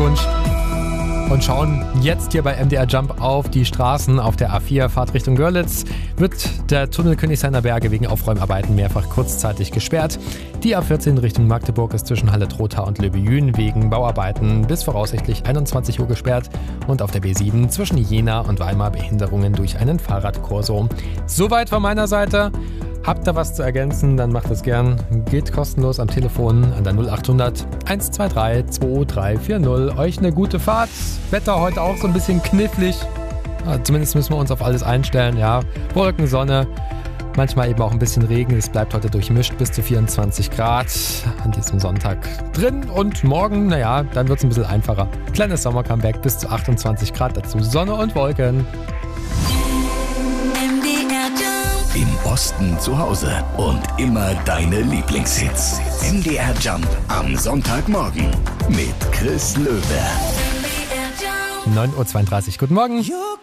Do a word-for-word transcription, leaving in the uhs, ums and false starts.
Glückwunsch. Und schauen jetzt hier bei M D R Jump auf die Straßen. Auf der A vier Fahrt Richtung Görlitz wird der Tunnel Königshainer Berge wegen Aufräumarbeiten mehrfach kurzzeitig gesperrt. Die A vierzehn Richtung Magdeburg ist zwischen Halle-Trotha und Löbejün wegen Bauarbeiten bis voraussichtlich einundzwanzig Uhr gesperrt. Und auf der B sieben zwischen Jena und Weimar Behinderungen durch einen Fahrradkorso. Soweit von meiner Seite. Habt ihr was zu ergänzen, dann macht es gern. Geht kostenlos am Telefon an der null achthundert eins zwei drei zwei drei vier null. Euch eine gute Fahrt. Wetter heute auch so ein bisschen knifflig. Ja, zumindest müssen wir uns auf alles einstellen. Ja, Wolken, Sonne, manchmal eben auch ein bisschen Regen. Es bleibt heute durchmischt bis zu vierundzwanzig Grad an diesem Sonntag drin. Und morgen, naja, dann wird es ein bisschen einfacher. Kleines Sommer-Comeback bis zu achtundzwanzig Grad. Dazu Sonne und Wolken. Im Osten zu Hause und immer deine Lieblingshits. M D R Jump am Sonntagmorgen mit Chris Löwe. neun Uhr zweiunddreißig. Guten Morgen.